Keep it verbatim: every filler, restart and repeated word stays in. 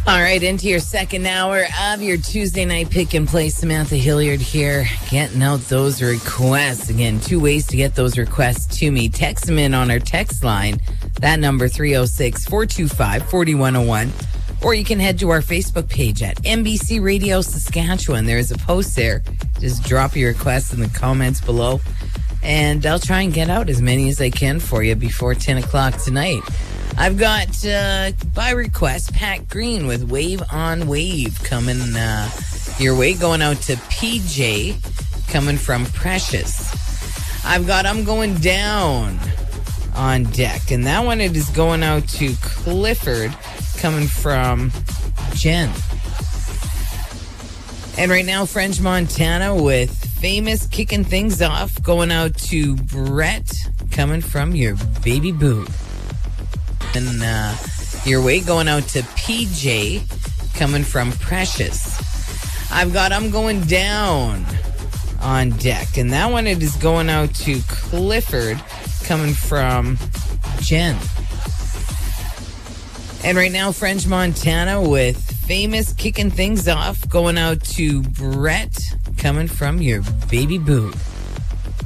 All right, into your second hour of your Tuesday night pick and play. Samantha Hilliard here, getting out those requests. Again, two ways to get those requests to me. Text them in on our text line. That number, three oh six, four two five, four one oh one. Or you can head to our Facebook page at N B C Radio Saskatchewan. There is a post there. Just drop your requests in the comments below. And I'll try and get out as many as I can for you before ten o'clock tonight. I've got, uh, by request, Pat Green with Wave on Wave coming uh, your way, going out to P J, coming from Precious. I've got I'm Going Down on deck, and that one it is going out to Clifford, coming from Jen. And right now, French Montana with Famous kicking things off, going out to Brett, coming from your baby boo. And uh, your way, going out to P J, coming from Precious. I've got I'm Going Down on deck, and that one it is going out to Clifford, coming from Jen. And right now, French Montana with Famous kicking things off, going out to Brett, coming from your baby boo.